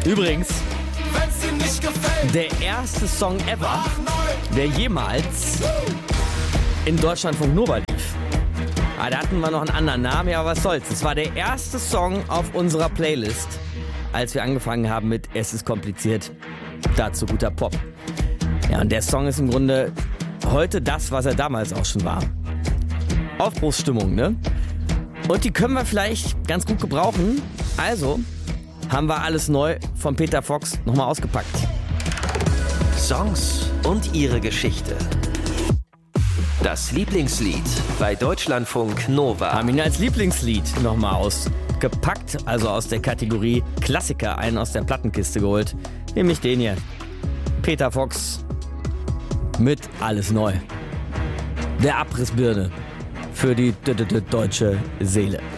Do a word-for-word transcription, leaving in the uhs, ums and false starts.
Übrigens, der erste Song ever, der jemals in Deutschlandfunk Nova lief. Ah, da hatten wir noch einen anderen Namen, ja, aber was soll's. Es war der erste Song auf unserer Playlist, als wir angefangen haben mit Es ist kompliziert, dazu guter Pop. Ja, und der Song ist im Grunde heute das, was er damals auch schon war. Aufbruchsstimmung, ne? Und die können wir vielleicht ganz gut gebrauchen. Also haben wir alles neu von Peter Fox nochmal ausgepackt. Songs und ihre Geschichte. Das Lieblingslied bei Deutschlandfunk Nova. Haben ihn als Lieblingslied nochmal ausgepackt, also aus der Kategorie Klassiker, einen aus der Plattenkiste geholt. Nämlich den hier. Peter Fox mit Alles neu. Der Abrissbirne für die deutsche Seele.